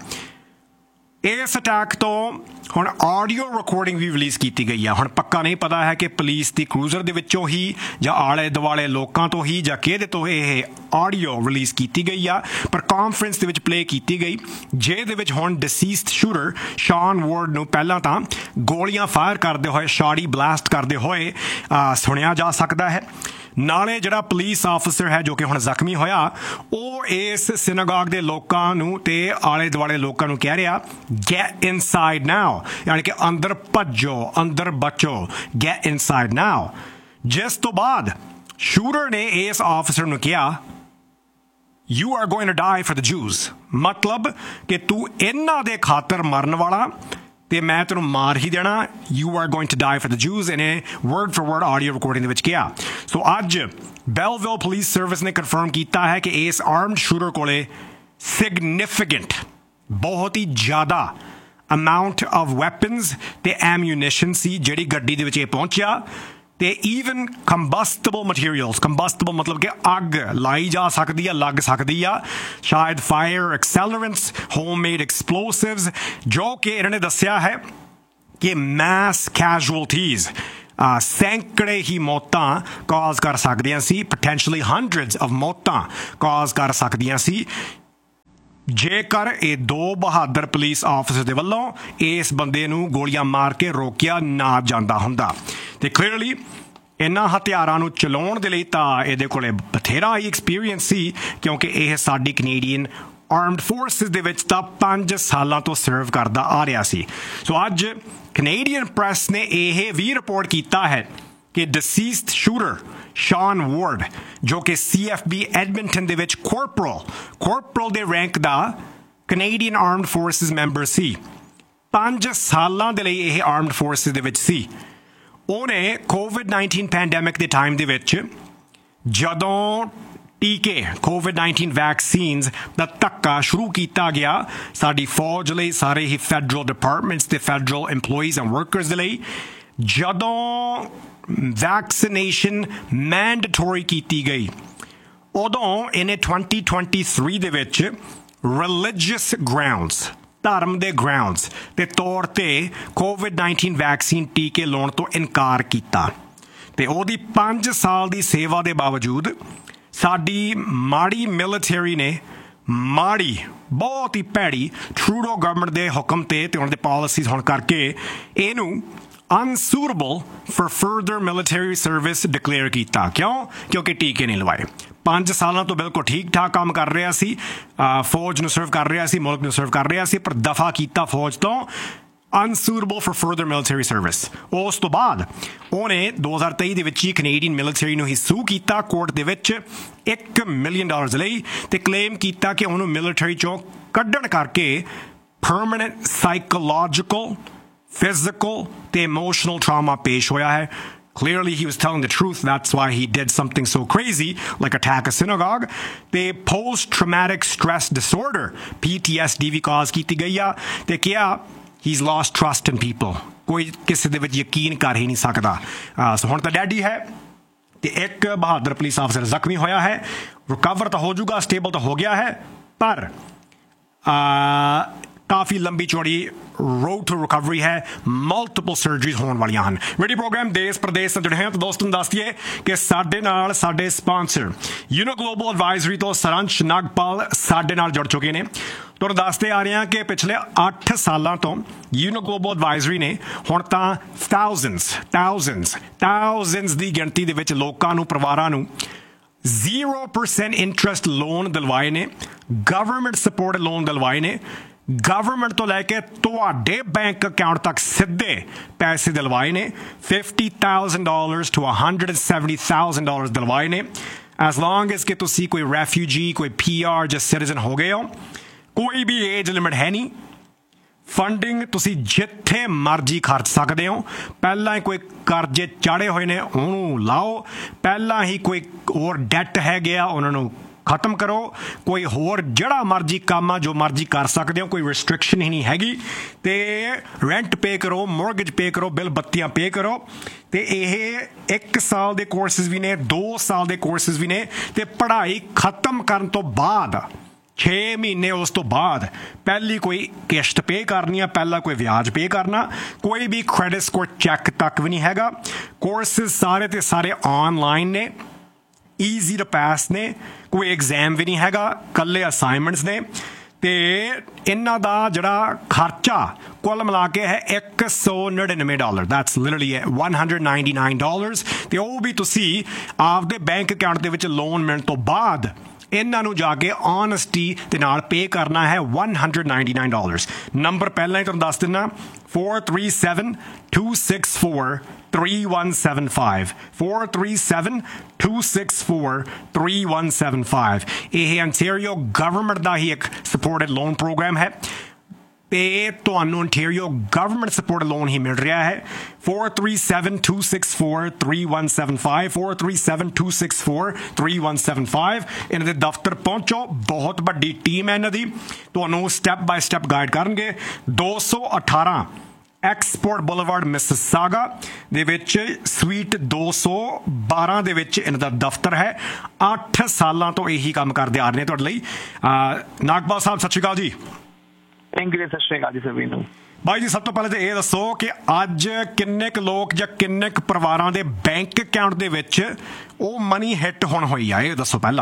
ਇਸ ਅਟੈਕ ਤੋਂ ਹੁਣ ਆਡੀਓ ਰਿਕਾਰਡਿੰਗ ਵੀ ਰਿਲੀਜ਼ ਕੀਤੀ ਗਈ ਆ। ਹੁਣ ਪੱਕਾ ਨਹੀਂ ਪਤਾ ਹੈ ਕਿ ਪੁਲਿਸ ਦੀ ਕਰੂਜ਼ਰ ਦੇ ਵਿੱਚੋਂ ਹੀ, ਜਾਂ ਆਲੇ ਦੁਆਲੇ ਲੋਕਾਂ ਤੋਂ ਹੀ, ਜਾਂ ਕਿਹਦੇ ਤੋਂ ਇਹ ਆਡੀਓ ਰਿਲੀਜ਼ ਕੀਤੀ ਗਈ ਆ, ਪਰ ਕਾਨਫਰੰਸ ਦੇ ਵਿੱਚ ਪਲੇ ਕੀਤੀ ਗਈ, ਜਿਹਦੇ ਵਿੱਚ ਹੁਣ ਡਿਸੀਸਡ ਸ਼ੂਟਰ ਸ਼ਾਨ ਵਾਰਡ ਨੂੰ ਪਹਿਲਾਂ ਤਾਂ ਗੋਲੀਆਂ ਫਾਇਰ ਕਰਦੇ ਹੋਏ, ਸ਼ਾਡੀ ਬਲਾਸਟ ਕਰਦੇ ਹੋਏ ਸੁਣਿਆ ਜਾ ਸਕਦਾ ਹੈ। ਨਾਲੇ ਜਿਹੜਾ ਪੁਲਿਸ ਆਫਿਸਰ ਹੈ ਜੋ ਕਿ ਹੁਣ ਜ਼ਖਮੀ ਹੋਇਆ, ਉਹ ਇਸ ਸਿਨਾਗੋਗ ਦੇ ਲੋਕਾਂ ਨੂੰ ਤੇ ਆਲੇ ਦੁਆਲੇ ਲੋਕਾਂ ਨੂੰ ਕਹਿ ਰਿਹਾ, ਗੈਟ ਇਨਸਾਈਡ ਨਾਓ, ਯਾਨੀ ਕਿ ਅੰਦਰ ਭੱਜੋ, ਅੰਦਰ ਬਚੋ, ਗੈਟ ਇਨਸਾਈਡ ਨਾਓ। ਜਿਸ ਤੋਂ ਬਾਅਦ ਸ਼ੂਟਰ ਨੇ ਇਸ ਆਫਿਸਰ ਨੂੰ ਕਿਹਾ, you are going to dye for the ਜੂਜ਼, ਮਤਲਬ ਕਿ ਤੂੰ ਇਹਨਾਂ ਦੇ ਖਾਤਰ ਮਰਨ ਵਾਲਾ ਤੇ ਮੈਂ ਤੈਨੂੰ ਮਾਰ ਹੀ ਦੇਣਾ, you are going to dye for the ਜੂਜ਼, ਇਹਨੇ word for word audio recording ਦੇ ਵਿੱਚ ਕਿਹਾ। ਸੋ ਅੱਜ ਬੈਲਵਿਲ ਪੁਲਿਸ ਸਰਵਿਸ ਨੇ ਕਨਫਰਮ ਕੀਤਾ ਹੈ ਕਿ ਇਸ ਆਰਮਡ ਸ਼ੂਟਰ ਕੋਲੇ ਸਿਗਨੀਫੀਕੈਂਟ, ਬਹੁਤ ਹੀ ਜ਼ਿਆਦਾ ਅਮਾਊਂਟ ਆਫ ਵੈਪਨਸ ਤੇ ਐਮੂਨੀਸ਼ਨ ਸੀ ਜਿਹੜੀ ਗੱਡੀ ਦੇ ਵਿੱਚ ਇਹ ਪਹੁੰਚਿਆ। ਤੇ ਈਵਨ ਕੰਬਸਟੇਬਲ ਮਟੀਰੀਅਲਸ, ਕੰਬਸਟੇਬਲ ਮਤਲਬ ਕਿ ਅੱਗ ਲਾਈ ਜਾ ਸਕਦੀ ਆ, ਲੱਗ ਸਕਦੀ ਆ, ਸ਼ਾਇਦ ਫਾਇਰ ਐਕਸੈਲਰੈਂਟਸ, ਹੋਮਮੇਡ ਐਕਸਪਲੋਸਿਵਸ, ਜੋ ਕਿ ਇਹਨਾਂ ਨੇ ਦੱਸਿਆ ਹੈ ਕਿ ਮੈਸ ਕੈਜੁਅਲਟੀਜ਼, ਸੈਂਕੜੇ ਹੀ ਮੌਤਾਂ ਕਾਜ਼ ਕਰ ਸਕਦੀਆਂ ਸੀ, ਪੋਟੈਂਸ਼ੀਅਲੀ ਹੰਡਰਡਸ ਆਫ ਮੌਤਾਂ ਕਾਜ਼ ਕਰ ਸਕਦੀਆਂ ਸੀ, ਜੇਕਰ ਇਹ ਦੋ ਬਹਾਦਰ ਪੁਲਿਸ ਆਫਿਸਰ ਦੇ ਵੱਲੋਂ ਇਸ ਬੰਦੇ ਨੂੰ ਗੋਲੀਆਂ ਮਾਰ ਕੇ ਰੋਕਿਆ ਨਾ ਜਾਂਦਾ ਹੁੰਦਾ। ਤੇ ਕਲੀਅਰਲੀ ਇਹਨਾਂ ਹਥਿਆਰਾਂ ਨੂੰ ਚਲਾਉਣ ਦੇ ਲਈ ਤਾਂ ਇਹਦੇ ਕੋਲੇ ਬਥੇਰਾ ਹੀ ਐਕਸਪੀਰੀਅੰਸ ਸੀ, ਕਿਉਂਕਿ ਇਹ ਸਾਡੀ ਕੈਨੇਡੀਅਨ ਆਰਮਡ ਫੋਰਸਿਸ ਦੇ ਵਿੱਚ ਤਾਂ ਪੰਜ ਸਾਲਾਂ ਤੋਂ ਸਰਵ ਕਰਦਾ ਆ ਰਿਹਾ ਸੀ। ਸੋ ਅੱਜ ਕੈਨੇਡੀਅਨ ਪ੍ਰੈਸ ਨੇ ਇਹ ਵੀ ਰਿਪੋਰਟ ਕੀਤਾ ਹੈ ਕਿ ਡਿਸੀਸਡ ਸ਼ੂਟਰ ਸ਼ਾਨ ਵਾਰਡ, ਜੋ ਕਿ ਸੀ ਐਫ ਬੀ ਐਡਮਿੰਟਨ ਦੇ ਵਿੱਚ ਕੋਰਪਰਲ ਕੋਰਪਰਲ ਦੇ ਰੈਂਕ ਦਾ ਕੈਨੇਡੀਅਨ ਆਰਮਡ ਫੋਰਸਿਸ ਮੈਂਬਰ ਸੀ, ਪੰਜ ਸਾਲਾਂ ਦੇ ਲਈ ਇਹ ਆਰਮਡ ਫੋਰਸਿਸ ਦੇ ਵਿੱਚ ਸੀ। ਉਹਨੇ ਕੋਵਿਡ ਨਾਈਨਟੀਨ ਪੈਂਡੈਮਿਕ ਦੇ ਟਾਈਮ ਦੇ ਵਿੱਚ ਜਦੋਂ ਟੀਕੇ ਕੋਵਿਡ ਨਾਈਨਟੀਨ ਵੈਕਸੀਨਸ ਦਾ ਧੱਕਾ ਸ਼ੁਰੂ ਕੀਤਾ ਗਿਆ ਸਾਡੀ ਫੌਜ ਲਈ, ਸਾਰੇ ਹੀ ਫੈਡਰਲ ਡਿਪਾਰਟਮੈਂਟਸ ਤੇ ਫੈਡਰਲ ਇੰਪਲੋਈਜ਼ ਐਂਡ ਵਰਕਰਸ ਦੇ ਲਈ, ਜਦੋਂ ਵੈਕਸੀਨੇਸ਼ਨ ਮੈਂਡੇਟੋਰੀ ਕੀਤੀ ਗਈ, ਉਦੋਂ ਇਹਨੇ twenty twenty-three ਦੇ ਵਿੱਚ ਰਿਲੀਜੀਅਸ ਗਰਾਊਂਡਸ, ਧਰਮ ਦੇ ਗਰਾਊਂਡਸ ਦੇ ਤੌਰ ਤੇ ਕੋਵਿਡ ਨਾਈਨਟੀਨ ਵੈਕਸੀਨ ਟੀਕੇ ਲਾਉਣ ਤੋਂ ਇਨਕਾਰ ਕੀਤਾ। ਤੇ ਉਹਦੀ ਪੰਜ ਸਾਲ ਦੀ ਸੇਵਾ ਦੇ ਬਾਵਜੂਦ ਸਾਡੀ ਮਾੜੀ ਮਿਲਟਰੀ ਨੇ, ਮਾੜੀ ਬਹੁਤ ਹੀ ਭੈੜੀ ਟਰੂਡੋ ਗਵਰਨਮੈਂਟ ਦੇ ਹੁਕਮ ਤੇ ਤੇ ਉਹਨਾਂ ਦੇ ਪਾਲਿਸੀਜ਼ ਹੋਣ ਕਰਕੇ ਇਹਨੂੰ ਅਨਸੂਟੇਬਲ for further military service declare ਕੀਤਾ। ਕਿਉਂ? ਕਿਉਂਕਿ ਟੀਕੇ ਨਹੀਂ ਲਵਾਏ। ਪੰਜ ਸਾਲਾਂ ਤੋਂ ਬਿਲਕੁਲ ਠੀਕ ਠਾਕ ਕੰਮ ਕਰ ਰਿਹਾ ਸੀ, ਫੌਜ ਨੂੰ ਸਰਵ ਕਰ ਰਿਹਾ ਸੀ, ਮੁਲਕ ਨੂੰ ਸਰਵ ਕਰ ਰਿਹਾ ਸੀ, ਪਰ ਦਫਾ ਕੀਤਾ ਫੌਜ ਤੋਂ, ਅਨਸੂਟੇਬਲ ਫॉर ਫਰਦਰ ਮਿਲਟਰੀ ਸਰਵਿਸ। ਉਸ ਤੋਂ ਬਾਅਦ ਉਹਨੇ ਦੋ ਹਜ਼ਾਰ ਤੇਈ ਦੇ ਵਿੱਚ ਹੀ ਕੈਨੇਡੀਅਨ ਮਿਲਟਰੀ ਨੂੰ ਹੀ ਸੂ ਕੀਤਾ ਕੋਰਟ ਦੇ ਵਿੱਚ ਇੱਕ ਮਿਲੀਅਨ ਡਾਲਰਸ ਲਈ, ਤੇ ਕਲੇਮ ਕੀਤਾ ਕਿ ਉਹਨੂੰ ਮਿਲਟਰੀ ਚੋਂ ਕੱਢਣ ਕਰਕੇ ਪਰਮਾਨੈਂਟ ਸਾਈਕੋਲੋਜੀਕਲ, physical ਤੇ emotional trauma ਪੇਸ਼ ਹੋਇਆ ਹੈ। Clearly he was telling the truth, that's why he did something so crazy like attack a synagogue। ਤੇ post-traumatic stress disorder P T S D ਵੀ ਕਾਜ਼ ਕੀਤੀ ਗਈ ਆ, ਤੇ ਕਿਹਾ he's lost trust in people, ਕੋਈ ਕਿਸੇ ਦੇ ਵਿੱਚ ਯਕੀਨ ਕਰ ਹੀ ਨਹੀਂ ਸਕਦਾ। ਸੋ ਹੁਣ ਤਾਂ ਡੈਡੀ ਹੈ ਤੇ ਇੱਕ ਬਹਾਦਰ ਪੁਲਿਸ ਆਫਿਸਰ ਜ਼ਖਮੀ ਹੋਇਆ ਹੈ, ਰਿਕਵਰ ਤਾਂ ਹੋ ਜਾਊਗਾ, ਸਟੇਬਲ ਤਾਂ ਹੋ ਗਿਆ ਹੈ, ਪਰ ਕਾਫੀ ਲੰਬੀ ਚੌੜੀ road to recovery ਹੈ, ਮਲਟੀਪਲ ਸਰਜਰੀਜ਼ ਹੋਣ ਵਾਲੀਆਂ ਹਨ। ਰੇਡੀਓ ਪ੍ਰੋਗਰਾਮ ਦੇਸ਼ ਪ੍ਰਦੇਸ਼ ਨਾਲ ਜੁੜੇ ਹਾਂ ਤਾਂ ਦੋਸਤੋ ਨੂੰ ਦੱਸ ਦਈਏ ਕਿ ਸਾਡੇ ਨਾਲ ਸਾਡੇ ਸਪਾਂਸਰ ਯੂਨੋ ਗਲੋਬਲ ਐਡਵਾਈਜ਼ਰੀ ਤੋਂ ਸਰੰਸ਼ ਨਾਗਪਾਲ ਸਾਡੇ ਨਾਲ ਜੁੜ ਚੁੱਕੇ ਨੇ। ਤੁਹਾਨੂੰ ਦੱਸਦੇ ਆ ਰਹੇ ਹਾਂ ਕਿ ਪਿਛਲੇ ਅੱਠ ਸਾਲਾਂ ਤੋਂ ਯੂਨੋ ਗਲੋਬਲ ਐਡਵਾਈਜ਼ਰੀ ਨੇ ਹੁਣ ਤਾਂ ਥਾਊਜ਼ੈਂਡਸ ਥਾਊਜ਼ੈਂਡਸ ਥਾਊਜ਼ੈਂਡਸ ਦੀ ਗਿਣਤੀ ਦੇ ਵਿੱਚ ਲੋਕਾਂ ਨੂੰ, ਪਰਿਵਾਰਾਂ ਨੂੰ ਜ਼ੀਰੋ ਪਰਸੈਂਟ ਇੰਟਰਸਟ ਲੋਨ ਦਿਲਵਾਏ ਨੇ, ਗਵਰਨਮੈਂਟ ਸਪੋਰਟ ਲੋਨ ਦਿਲਵਾਏ ਨੇ, ਗਵਰਨਮੈਂਟ ਤੋਂ ਲੈ ਕੇ ਤੁਹਾਡੇ ਬੈਂਕ ਅਕਾਊਂਟ ਤੱਕ ਸਿੱਧੇ ਪੈਸੇ ਦਿਲਵਾਏ ਨੇ fifty thousand dollars to one hundred seventy thousand dollars ਦਿਲਵਾਏ ਨੇ as long as ਕਿ ਤੁਸੀਂ ਕੋਈ ਰੈਫਿਊਜੀ ਕੋਈ ਪੀ ਆਰ ਜਾਂ ਸਿਟੀਜ਼ਨ ਹੋ ਗਏ ਹੋ ਕੋਈ ਵੀ ਏਜ ਲਿਮਿਟ ਹੈ ਨਹੀਂ ਫੰਡਿੰਗ ਤੁਸੀਂ ਜਿੱਥੇ ਮਰਜ਼ੀ ਖਰਚ ਸਕਦੇ ਹੋ ਪਹਿਲਾਂ ਹੀ ਕੋਈ ਕਰਜ਼ੇ ਚਾੜੇ ਹੋਏ ਨੇ ਉਹਨੂੰ ਲਾਓ ਪਹਿਲਾਂ ਹੀ ਕੋਈ ਹੋਰ ਡੈਟ ਹੈਗੇ ਆ ਉਹਨਾਂ ਨੂੰ ਖਤਮ ਕਰੋ ਕੋਈ ਹੋਰ ਜਿਹੜਾ ਮਰਜ਼ੀ ਕੰਮ ਆ ਜੋ ਮਰਜ਼ੀ ਕਰ ਸਕਦੇ ਹੋ ਕੋਈ ਰਿਸਟ੍ਰਿਕਸ਼ਨ ਹੀ ਨਹੀਂ ਹੈਗੀ ਅਤੇ ਰੈਂਟ ਪੇ ਕਰੋ ਮੋਰਗੇਜ ਪੇ ਕਰੋ ਬਿੱਲ ਬੱਤੀਆਂ ਪੇ ਕਰੋ ਅਤੇ ਇਹ ਇੱਕ ਸਾਲ ਦੇ ਕੋਰਸਿਸ ਵੀ ਨੇ ਦੋ ਸਾਲ ਦੇ ਕੋਰਸਿਸ ਵੀ ਨੇ ਅਤੇ ਪੜ੍ਹਾਈ ਖਤਮ ਕਰਨ ਤੋਂ ਬਾਅਦ ਛੇ ਮਹੀਨੇ ਉਸ ਤੋਂ ਬਾਅਦ ਪਹਿਲੀ ਕੋਈ ਕਿਸ਼ਤ ਪੇ ਕਰਨੀ ਆ ਪਹਿਲਾਂ ਕੋਈ ਵਿਆਜ ਪੇ ਕਰਨਾ ਕੋਈ ਵੀ ਕ੍ਰੈਡਿਟ ਸਕੋਰ ਚੈੱਕ ਤੱਕ ਵੀ ਨਹੀਂ ਹੈਗਾ ਕੋਰਸਿਸ ਸਾਰੇ ਤੇ ਸਾਰੇ ਆਨਲਾਈਨ ਨੇ ਈਜ਼ੀ ਟੂ ਪਾਸ ਨੇ ਕੋਈ ਐਗਜ਼ਾਮ ਵੀ ਨਹੀਂ ਹੈਗਾ ਇਕੱਲੇ ਅਸਾਈਨਮੈਂਟਸ ਨੇ ਅਤੇ ਇਹਨਾਂ ਦਾ ਜਿਹੜਾ ਖਰਚਾ ਕੁੱਲ ਮਿਲਾ ਕੇ ਹੈ ਇੱਕ ਸੌ ਨੜਿਨਵੇਂ dollar that's literally one hundred ninety-nine dollars ਅਤੇ ਉਹ ਵੀ ਤੁਸੀਂ ਆਪਦੇ ਬੈਂਕ ਅਕਾਊਂਟ ਦੇ ਵਿੱਚ ਲੋਨ ਮਿਲਣ ਤੋਂ ਬਾਅਦ ਇਹਨਾਂ ਨੂੰ ਜਾ ਕੇ ਓਨੈਸਟੀ ਦੇ ਨਾਲ ਪੇ ਕਰਨਾ ਹੈ one hundred ninety-nine dollars number ਪਹਿਲਾਂ ਹੀ ਤੁਹਾਨੂੰ ਦੱਸ ਦਿੰਦਾ four three seven two six four three one seven five four three seven two six four three one seven five ਇਹ ontario government ਦਾ ਹੀ ਇੱਕ supported loan program ਹੈ ਅਤੇ ਤੁਹਾਨੂੰ ontario government supported loan ਹੀ ਮਿਲ ਰਿਹਾ ਹੈ four three seven two six four three one seven five four three seven two six four three one seven five ਇਹਨਾਂ ਦੇ ਦਫ਼ਤਰ ਪਹੁੰਚੋ ਬਹੁਤ ਵੱਡੀ ਟੀਮ ਹੈ ਇਹਨਾਂ ਦੀ ਤੁਹਾਨੂੰ ਸਟੈਪ ਬਾਏ ਸਟੈਪ ਗਾਈਡ ਕਰਨਗੇ ਦੋ ਸੌ ਅਠਾਰਾਂ ਐਕਸਪੋਰਟ ਬੁਲੇਵਾਰਡ ਮਿਸਿਸਾਗਾ ਦੇ ਵਿੱਚ ਸਵੀਟ ਦੋ ਸੌ ਬਾਰਾਂ ਦੇ ਵਿੱਚ ਇਹਨਾਂ ਦਾ ਦਫ਼ਤਰ ਹੈ ਅੱਠ ਸਾਲਾਂ ਤੋਂ ਇਹੀ ਕੰਮ ਕਰਦੇ ਆ ਰਹੇ ਨੇ ਤੁਹਾਡੇ ਲਈ ਨਾਗਪਾਲ ਸਾਹਿਬ ਸਤਿ ਸ਼੍ਰੀ ਅਕਾਲ ਜੀ ਥੈਂਕ ਯੂ ਸਤਿ ਸ਼੍ਰੀ ਅਕਾਲ ਜੀ ਸਭੀ ਨੂੰ ਬਾਈ ਜੀ ਸਭ ਤੋਂ ਪਹਿਲਾਂ ਤਾਂ ਇਹ ਦੱਸੋ ਕਿ ਅੱਜ ਕਿੰਨੇ ਕੁ ਲੋਕ ਜਾਂ ਕਿੰਨੇ ਕੁ ਪਰਿਵਾਰਾਂ ਦੇ ਬੈਂਕ ਅਕਾਊਂਟ ਦੇ ਵਿੱਚ ਉਹ ਮਨੀ ਹਿੱਟ ਹੁਣ ਹੋਈ ਆ ਇਹ ਦੱਸੋ ਪਹਿਲਾਂ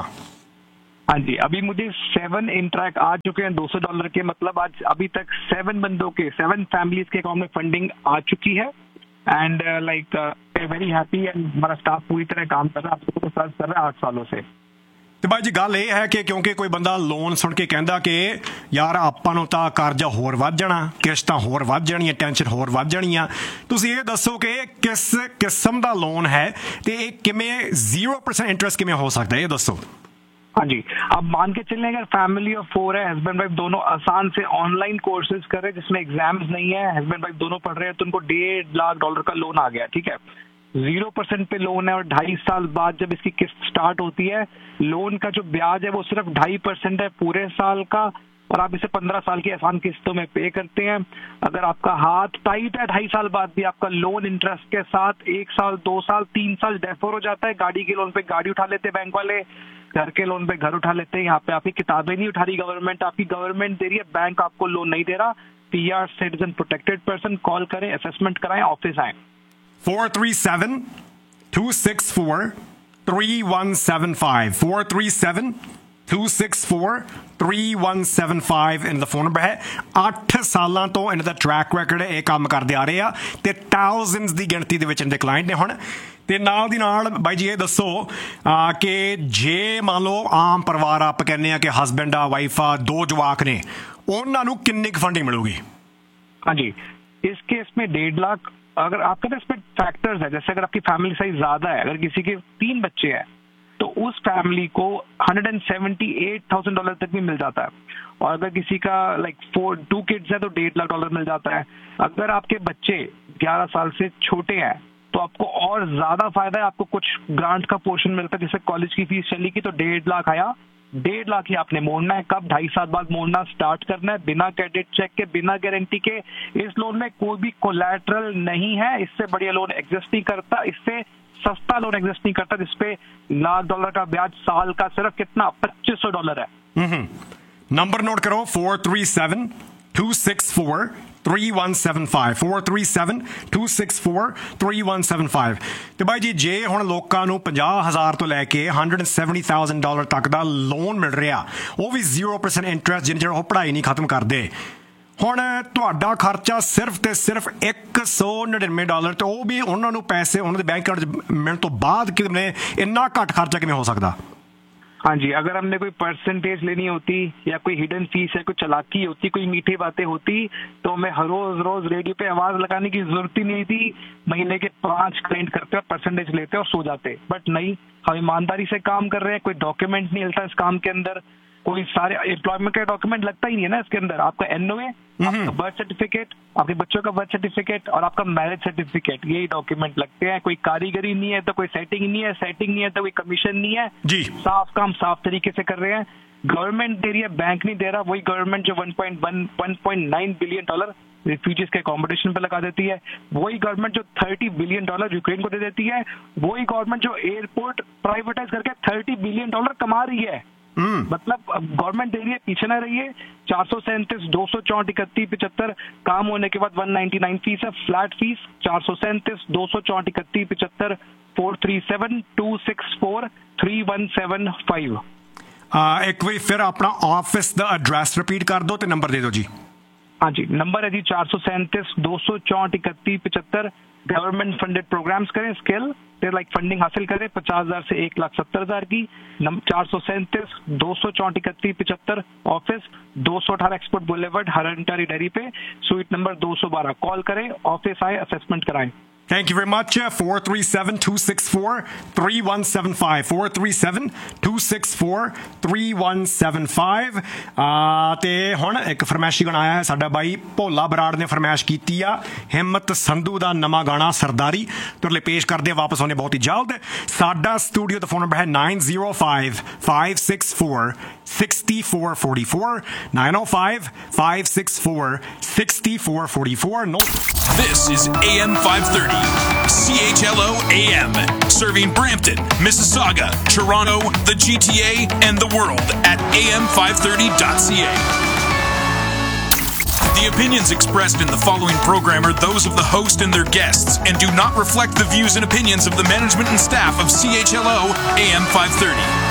हाँ जी अभी मुझे सेवन इंट्रैक आ चुके हैं दो सौ डॉलर के मतलब आज अभी तक सेवन बंदों के सेवन फैमिलीज के अकाउंट में फंडिंग आ चुकी है and like very happy and हमारा स्टाफ पूरी तरह काम कर रहा है आपको सर्व कर रहा है आठ सालों से ਤੇ ਬਾਈ ਜੀ ਗੱਲ ਇਹ ਹੈ ਕਿ ਕਿਉਂਕਿ ਕੋਈ ਬੰਦਾ ਲੋਨ ਸੁਣ ਕੇ ਕਹਿੰਦਾ ਕਿ ਯਾਰ ਆਪਾਂ ਨੂੰ ਤਾਂ ਕਰਜ਼ਾ ਹੋਰ ਵੱਧ ਜਾਣਾ ਕਿਸ਼ਤਾਂ ਹੋਰ ਵੱਧ ਜਾਣੀਆਂ ਟੈਨਸ਼ਨ ਹੋਰ ਵੱਧ ਜਾਣੀਆਂ ਤੁਸੀਂ ਇਹ ਦੱਸੋ ਕਿ ਇਹ ਕਿਸ ਕਿਸਮ ਦਾ ਲੋਨ ਹੈ ਤੇ ਇਹ ਕਿਵੇਂ ਜ਼ੀਰੋ ਪਰਸੈਂਟ ਇੰਟਰਸਟ ਕਿਵੇਂ ਹੋ सकता है ये दसो हाँ जी अब मान के चलें अगर फैमिली ऑफ फोर है हस्बैंड वाइफ दोनों आसान से ऑनलाइन कोर्सेज कर रहे हैं जिसमें एग्जाम्स नहीं है हस्बैंड वाइफ दोनों पढ़ रहे हैं तो उनको डेढ़ लाख डॉलर का लोन आ गया ठीक है जीरो परसेंट पे लोन है और ढाई साल बाद जब इसकी किस्त स्टार्ट होती है लोन का जो ब्याज है वो सिर्फ ढाई परसेंट है पूरे साल का और आप इसे पंद्रह साल की आसान किस्तों में पे करते हैं अगर आपका हाथ टाइट है ढाई साल बाद भी आपका लोन इंटरेस्ट के साथ एक साल दो साल तीन साल डेफर हो जाता है गाड़ी के लोन पे गाड़ी उठा लेते हैं बैंक वाले घर के लोन पे घर उठा लेते हैं यहाँ पे आपकी किताबें नहीं उठा रही गवर्नमेंट आपकी गवर्नमेंट दे रही है बैंक आपको लोन नहीं दे रहा P R citizen protected person call करें असेसमेंट कराएं ऑफिस आए four three seven two six four three one seven five four three seven two six four three one seven five ਇਹਨਾਂ ਦਾ phone number ਹੈ ਅੱਠ ਸਾਲਾਂ ਤੋਂ ਇਹਨਾਂ ਦਾ ਟਰੈਕ ਰੈਕਰਡ ਹੈ ਇਹ ਕੰਮ ਕਰਦੇ ਆ ਰਹੇ ਆ ਤੇ ਥਾਊਜ਼ੈਂਡਸ ਦੀ ਗਿਣਤੀ ਦੇ ਵਿੱਚ ਇਹਨਾਂ ਦੇ ਕਲਾਇੰਟ ਨੇ ਹੁਣ ਤੇ ਨਾਲ ਦੀ ਨਾਲ ਬਾਈ ਜੀ ਇਹ ਦੱਸੋ ਕਿ ਜੇ ਮੰਨ ਲਓ ਆਮ ਪਰਿਵਾਰ ਆਪਾਂ ਕਹਿੰਦੇ ਆ ਕਿ ਹਸਬੈਂਡ ਆ ਵਾਈਫ ਆ ਦੋ ਜਵਾਕ ਨੇ ਉਹਨਾਂ ਨੂੰ ਕਿੰਨੀ ਕੁ ਫੰਡਿੰਗ ਮਿਲੂਗੀ हाँ जी इस केस में डेढ़ लाख अगर आपके पास इसमें फैक्टर्स है जैसे अगर आपकी फैमिली साइज ज्यादा है अगर किसी के तीन बच्चे हैं तो उस फैमिली को hundred and seventy eight thousand dollar तक भी मिल जाता है और अगर किसी का लाइक फोर टू किड्स है तो डेढ़ लाख डॉलर मिल जाता है अगर आपके बच्चे ग्यारह साल से छोटे हैं तो आपको और ज्यादा फायदा है आपको कुछ ग्रांट का पोर्शन मिलता है जैसे कॉलेज की फीस चली की तो डेढ़ लाख आया डेढ़ लाख ही आपने मोड़ना है कब ढाई साल बाद मोड़ना स्टार्ट करना है बिना क्रेडिट चेक के बिना गारंटी के इस लोन में कोई भी कोलैटरल नहीं है इससे बढ़िया लोन एग्जिस्ट नहीं करता इससे सस्ता लोन एग्जिस्ट नहीं करता जिसपे लाख डॉलर का ब्याज साल का सिर्फ कितना पच्चीस सौ डॉलर है नंबर नोट करो four three seven to six four three one seven five four three seven two six four three one seven five ਤੇ ਬਾਈ ਜੀ ਜੇ ਹੁਣ ਲੋਕਾਂ ਨੂੰ ਪੰਜਾਹ ਹਜ਼ਾਰ ਤੋਂ ਲੈ ਕੇ one hundred seventy thousand dollar ਤੱਕ ਦਾ ਲੋਨ ਮਿਲ ਰਿਹਾ ਉਹ ਵੀ zero percent ਇੰਟਰਸਟ ਜਿੰਨੇ ਚਿਰ ਉਹ ਪੜ੍ਹਾਈ ਨਹੀਂ ਖਤਮ ਕਰਦੇ ਹੁਣ ਤੁਹਾਡਾ ਖਰਚਾ ਸਿਰਫ ਤੇ ਸਿਰਫ ਇੱਕ ਸੌ ਨੜਿਨਵੇਂ ਡਾਲਰ ਤੇ ਉਹ ਵੀ ਉਹਨਾਂ ਨੂੰ ਪੈਸੇ ਉਹਨਾਂ ਦੇ ਬੈਂਕ ਅਕਾਊਂਟ 'ਚ ਮਿਲਣ ਤੋਂ ਬਾਅਦ ਕਿਵੇਂ ਇੰਨਾ ਘੱਟ ਖਰਚਾ ਕਿਵੇਂ ਹੋ ਸਕਦਾ हाँ जी, अगर हमने कोई परसेंटेज लेनी होती या कोई हिडन फीस या कोई चालाकी होती, कोई मीठी बातें होती, तो हमें हर रोज रोज रेडियो पे आवाज लगाने की जरूरत ही नहीं थी। महीने के पांच क्लाइंट करते और परसेंटेज लेते और सो जाते। बट नहीं, हम ईमानदारी से काम कर रहे हैं, कोई डॉक्यूमेंट नहीं मिलता इस काम के अंदर, कोई सारे एम्प्लॉयमेंट का डॉक्यूमेंट लगता ही नहीं है ना इसके अंदर। आपका एनओए, आपका बर्थ सर्टिफिकेट, आपके बच्चों का बर्थ सर्टिफिकेट और आपका मैरिज सर्टिफिकेट, यही डॉक्यूमेंट लगते हैं। कोई कारीगरी नहीं है तो कोई सेटिंग नहीं है, सेटिंग नहीं है तो कोई कमीशन नहीं है जी। साफ काम साफ तरीके से कर रहे हैं। गवर्नमेंट दे रही है, बैंक नहीं दे रहा। वही गवर्नमेंट जो one point nine billion dollar refugees के अकोमोडेशन पे लगा देती है, वही गवर्नमेंट जो थर्टी बिलियन डॉलर यूक्रेन को दे देती है, वही गवर्नमेंट जो एयरपोर्ट प्राइवेटाइज करके थर्टी बिलियन डॉलर कमा रही है। मतलब गवर्नमेंट दे रही है, पीछे ना रही है। चार सौ सैंतीस दो सौ चौंठ इकतीस पिछहत्तर काम होने के बाद वन नाइन्टी नाइन फीस है, फ्लैट फीस। चार सौ सैंतीस दो सौ चौंठ इकतीस पिछहत्तर four three seven to six four three one seven five. एक बार फिर अपना ऑफिस दा एड्रेस रिपीट कर दो ते नंबर दे दो जी। हाँ जी, नंबर है जी चार सौ सैंतीस दो सौ चौंठ इकतीस पिछहत्तर। गवर्नमेंट फंडेड प्रोग्राम्स करें, स्किल फिर लाइक फंडिंग हासिल करें पचास हजार से एक लाख सत्तर हजार की। चार सौ सैंतीस दो सौ चौंठ इकतीस पिछहत्तर, ऑफिस दो सौ अठारह एक्सपोर्ट बुलेवर्ड हरंटारी डेयरी पे, स्वीट नंबर दो सौ बारह। कॉल करें, ऑफिस आए, असेसमेंट कराएं। Thank you very much. four three seven two six four three one seven five. four three seven two six four three one seven five. ਤੇ ਹੁਣ ਇੱਕ ਫਰਮਾਇਸ਼ੀ ਗਾਣਾ ਆਇਆ ਹੈ ਸਾਡਾ ਬਾਈ ਭੋਲਾ ਬਰਾੜ ਨੇ ਫਰਮਾਇਸ਼ ਕੀਤੀ ਆ ਹਿੰਮਤ ਸੰਧੂ ਦਾ ਨਵਾਂ ਗਾਣਾ ਸਰਦਾਰੀ ਤੁਹਾਡੇ ਲਈ ਪੇਸ਼ ਕਰਦੇ ਵਾਪਸ ਆਉਣੇ ਬਹੁਤ ਹੀ ਜਲਦ। ਸਾਡਾ ਸਟੂਡੀਓ ਦਾ ਫੋਨ ਨੰਬਰ ਹੈ nine zero five five six four six four four four nine zero five five six four six four four four. No. This is A M five thirty. C H L O A M, serving Brampton, Mississauga, Toronto, the G T A, and the world at A M five thirty dot C A. The opinions expressed in the following program are those of the host and their guests and do not reflect the views and opinions of the management and staff of C H L O A M five thirty.